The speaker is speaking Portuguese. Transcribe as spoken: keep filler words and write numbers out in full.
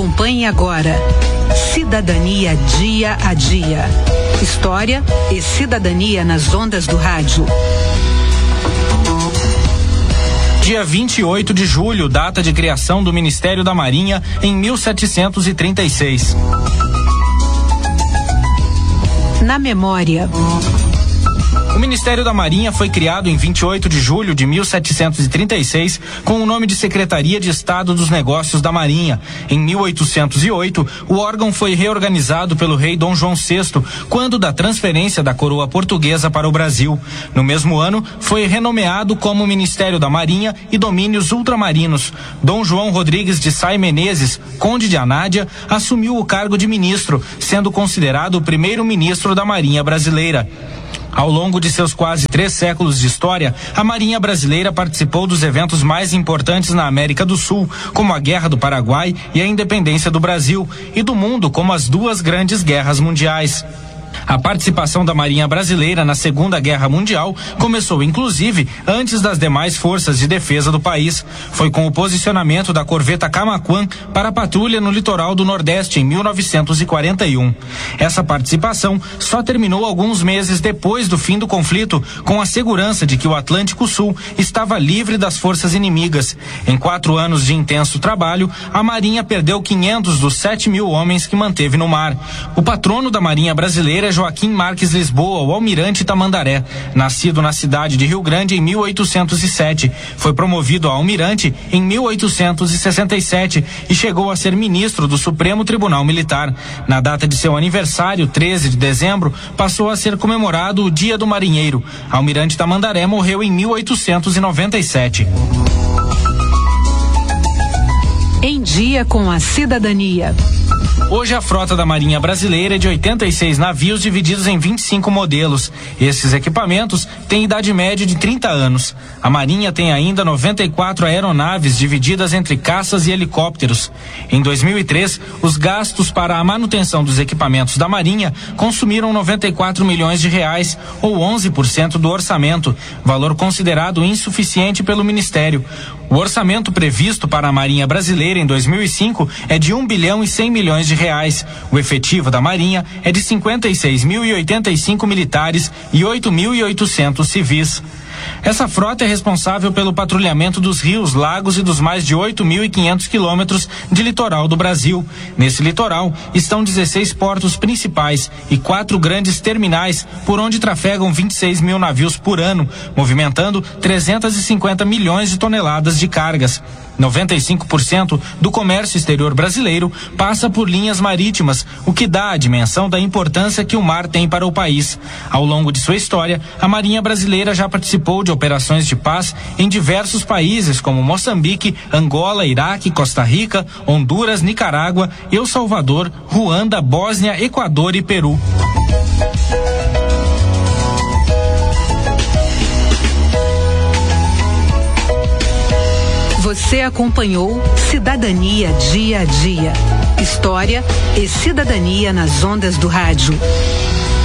Acompanhe agora Cidadania Dia a Dia. História e cidadania nas ondas do rádio. Dia vinte e oito de julho, data de criação do Ministério da Marinha em mil setecentos e trinta e seis. Na memória. O Ministério da Marinha foi criado em vinte e oito de julho de mil setecentos e trinta e seis com o nome de Secretaria de Estado dos Negócios da Marinha. Em mil oitocentos e oito, o órgão foi reorganizado pelo rei Dom João sexto, quando da transferência da coroa portuguesa para o Brasil. No mesmo ano, foi renomeado como Ministério da Marinha e Domínios Ultramarinos. Dom João Rodrigues de Sá e Menezes, conde de Anádia, assumiu o cargo de ministro, sendo considerado o primeiro ministro da Marinha brasileira. Ao longo de seus quase três séculos de história, a Marinha Brasileira participou dos eventos mais importantes na América do Sul, como a Guerra do Paraguai e a independência do Brasil, e do mundo, como as duas grandes guerras mundiais. A participação da Marinha Brasileira na Segunda Guerra Mundial começou, inclusive, antes das demais forças de defesa do país. Foi com o posicionamento da corveta Camaquã para a patrulha no litoral do Nordeste em mil novecentos e quarenta e um. Essa participação só terminou alguns meses depois do fim do conflito, com a segurança de que o Atlântico Sul estava livre das forças inimigas. Em quatro anos de intenso trabalho, a Marinha perdeu quinhentos dos sete mil homens que manteve no mar. O patrono da Marinha Brasileira é Joaquim Marques Lisboa, o almirante Tamandaré. Nascido na cidade de Rio Grande em mil oitocentos e sete, foi promovido a almirante em mil oitocentos e sessenta e sete e chegou a ser ministro do Supremo Tribunal Militar. Na data de seu aniversário, treze de dezembro, passou a ser comemorado o Dia do Marinheiro. Almirante Tamandaré morreu em mil oitocentos e noventa e sete. Em Dia com a Cidadania. Hoje a frota da Marinha Brasileira é de oitenta e seis navios divididos em vinte e cinco modelos. Esses equipamentos têm idade média de trinta anos. A Marinha tem ainda noventa e quatro aeronaves divididas entre caças e helicópteros. Em dois mil e três, os gastos para a manutenção dos equipamentos da Marinha consumiram noventa e quatro milhões de reais, ou onze por cento do orçamento, valor considerado insuficiente pelo Ministério. O orçamento previsto para a Marinha Brasileira em dois mil e cinco é de um bilhão e cem milhões de reais. O efetivo da Marinha é de cinquenta e seis mil e oitenta e cinco militares e oito mil e oitocentos civis. Essa frota é responsável pelo patrulhamento dos rios, lagos e dos mais de oito mil e quinhentos quilômetros de litoral do Brasil. Nesse litoral estão dezesseis portos principais e quatro grandes terminais, por onde trafegam vinte e seis mil navios por ano, movimentando trezentos e cinquenta milhões de toneladas de cargas. noventa e cinco por cento do comércio exterior brasileiro passa por linhas marítimas, o que dá a dimensão da importância que o mar tem para o país. Ao longo de sua história, a Marinha Brasileira já participou de operações de paz em diversos países como Moçambique, Angola, Iraque, Costa Rica, Honduras, Nicarágua, El Salvador, Ruanda, Bósnia, Equador e Peru. Você acompanhou Cidadania Dia a Dia. História e cidadania nas ondas do rádio.